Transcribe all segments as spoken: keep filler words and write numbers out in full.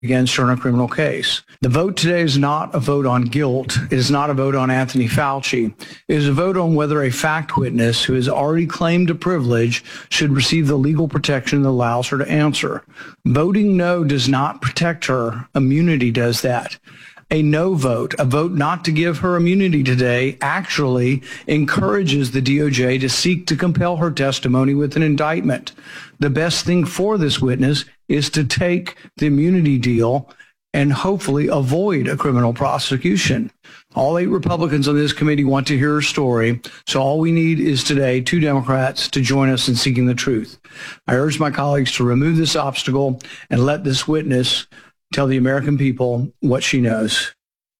against her in a criminal case. The vote today is not a vote on guilt. It is not a vote on Anthony Fauci. It is a vote on whether a fact witness who has already claimed a privilege should receive the legal protection that allows her to answer. Voting no does not protect her. Immunity does that. A no vote, a vote not to give her immunity today, actually encourages the D O J to seek to compel her testimony with an indictment. The best thing for this witness is to take the immunity deal and hopefully avoid a criminal prosecution. All eight Republicans on this committee want to hear her story, so all we need is today two Democrats to join us in seeking the truth. I urge my colleagues to remove this obstacle and let this witness tell the American people what she knows.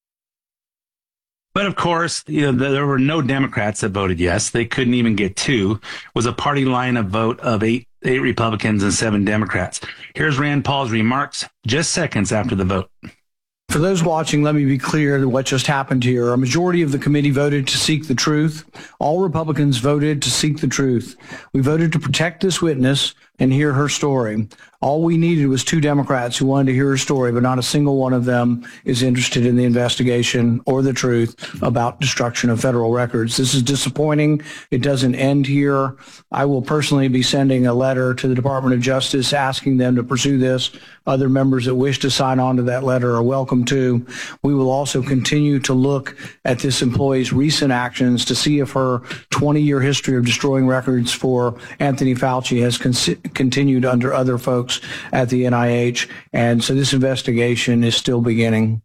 But of course, you know, there were no Democrats that voted yes. They couldn't even get two. It was a party line of vote of eight, eight Republicans and seven Democrats. Here's Rand Paul's remarks just seconds after the vote. For those watching, let me be clear that what just happened here. A majority of the committee voted to seek the truth. All Republicans voted to seek the truth. We voted to protect this witness and hear her story. All we needed was two Democrats who wanted to hear her story, but not a single one of them is interested in the investigation or the truth about destruction of federal records. This is disappointing. It doesn't end here. I will personally be sending a letter to the Department of Justice asking them to pursue this. Other members that wish to sign on to that letter are welcome to. We will also continue to look at this employee's recent actions to see if her twenty-year history of destroying records for Anthony Fauci has con- continued under other folks at the N I H. And so this investigation is still beginning.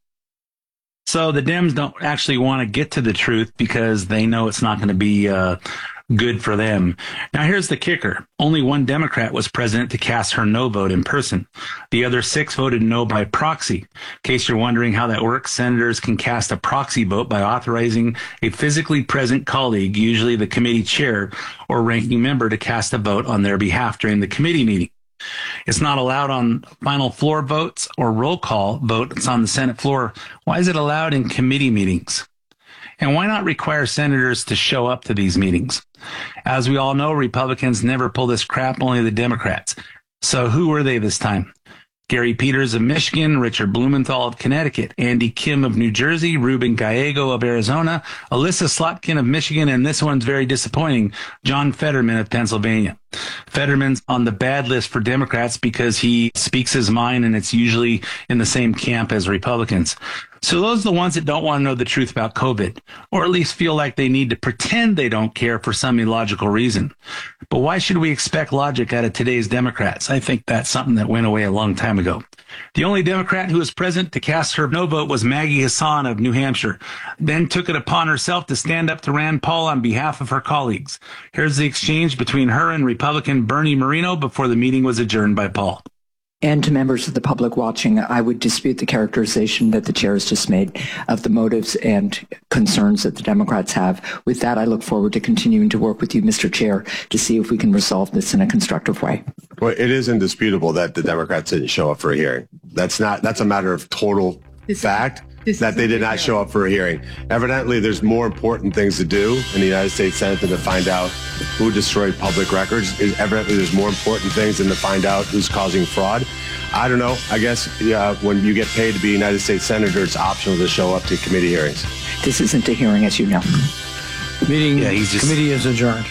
So the Dems don't actually want to get to the truth because they know it's not going to be uh, good for them. Now, here's the kicker. Only one Democrat was present to cast her no vote in person. The other six voted no by proxy. In case you're wondering how that works, senators can cast a proxy vote by authorizing a physically present colleague, usually the committee chair or ranking member, to cast a vote on their behalf during the committee meeting. It's not allowed on final floor votes or roll call votes on the Senate floor. Why is it allowed in committee meetings? And why not require senators to show up to these meetings? As we all know, Republicans never pull this crap, only the Democrats. So who were they this time? Gary Peters of Michigan, Richard Blumenthal of Connecticut, Andy Kim of New Jersey, Ruben Gallego of Arizona, Alyssa Slotkin of Michigan, and this one's very disappointing, John Fetterman of Pennsylvania. Fetterman's on the bad list for Democrats because he speaks his mind, and it's usually in the same camp as Republicans. So those are the ones that don't want to know the truth about COVID, or at least feel like they need to pretend they don't care for some illogical reason. But why should we expect logic out of today's Democrats? I think that's something that went away a long time ago. The only Democrat who was present to cast her no vote was Maggie Hassan of New Hampshire, then took it upon herself to stand up to Rand Paul on behalf of her colleagues. Here's the exchange between her and Republican Bernie Moreno before the meeting was adjourned by Paul. And to members of the public watching, I would dispute the characterization that the chair has just made of the motives and concerns that the Democrats have. With that, I look forward to continuing to work with you, Mister Chair, to see if we can resolve this in a constructive way. Well, it is indisputable that the Democrats didn't show up for a hearing. That's not, that's a matter of total this, fact this that they did not show up for a hearing. Evidently, there's more important things to do in the United States Senate than to find out who destroyed public records. Evidently, there's more important things than to find out who's causing fraud. I don't know. I guess uh, when you get paid to be a United States Senator, it's optional to show up to committee hearings. This isn't a hearing, as you know. Meeting, yeah, he's just, committee is adjourned.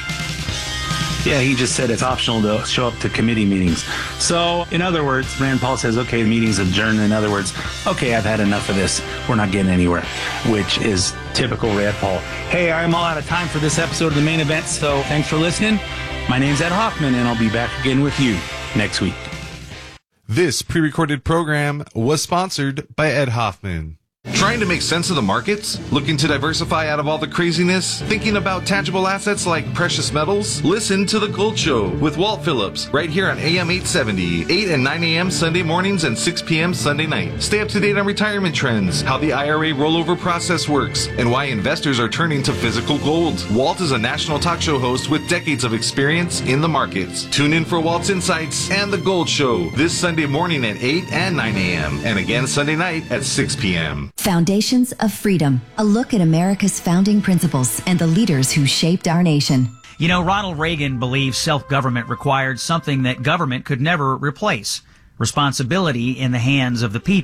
Yeah, he just said it's optional to show up to committee meetings. So, in other words, Rand Paul says, okay, the meeting's adjourned. In other words, okay, I've had enough of this. We're not getting anywhere, which is typical Rand Paul. Hey, I'm all out of time for this episode of The Main Event, so thanks for listening. My name's Ed Hoffman, and I'll be back again with you next week. This pre-recorded program was sponsored by Ed Hoffman. Trying to make sense of the markets? Looking to diversify out of all the craziness? Thinking about tangible assets like precious metals? Listen to The Gold Show with Walt Phillips right here on A M eight seventy, eight and nine a.m. Sunday mornings and six p.m. Sunday night. Stay up to date on retirement trends, how the I R A rollover process works, and why investors are turning to physical gold. Walt is a national talk show host with decades of experience in the markets. Tune in for Walt's Insights and The Gold Show this Sunday morning at eight and nine a.m. and again Sunday night at six p.m. Foundations of Freedom, a look at America's founding principles and the leaders who shaped our nation. You know, Ronald Reagan believed self-government required something that government could never replace, responsibility in the hands of the people.